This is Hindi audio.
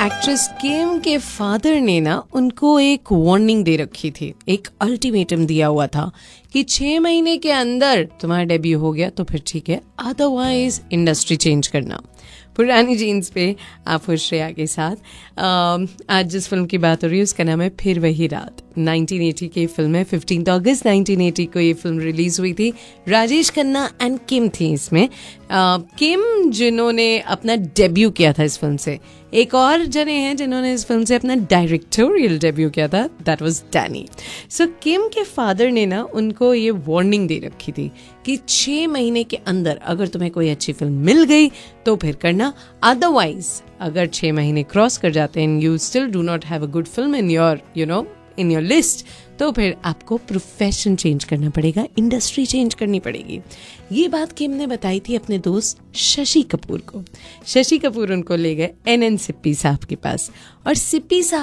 एक्ट्रेस किम के फादर ने ना उनको एक वार्निंग दे रखी थी, एक अल्टीमेटम दिया हुआ था कि 6 महीने के अंदर तुम्हारा डेब्यू हो गया तो फिर ठीक है, अदरवाइज इंडस्ट्री चेंज करना। पुरानी जीन्स पे आप हो श्रेया के साथ। आज जिस फिल्म की बात हो रही है उसका नाम है फिर वही रात। 1980 की फिल्म है। 15 अगस्त 1980 को ये फिल्म रिलीज हुई थी। राजेश खन्ना एंड किम थी इसमें। किम जिन्होंने अपना डेब्यू किया था इस फिल्म से, एक और जने हैं जिन्होंने इस फिल्म से अपना डायरेक्टोरियल डेब्यू किया था, दैट वाज डैनी। सो किम के फादर ने ना उनको ये वार्निंग दे रखी थी कि 6 महीने के अंदर अगर तुम्हें कोई अच्छी फिल्म मिल गई तो फिर करना, अदरवाइज अगर 6 महीने क्रॉस कर जाते हैं you still do not have a good film in your in your list, तो फिर आपको प्रोफेशन चेंज करना पड़ेगा, इंडस्ट्री चेंज करनी पड़ेगी। ये बात किम ने बताई थी अपने दोस्त शशि कपूर को। शशि कपूर उनको ले गए एनएन सिप्पी साहब के पास और सिप्पी साहब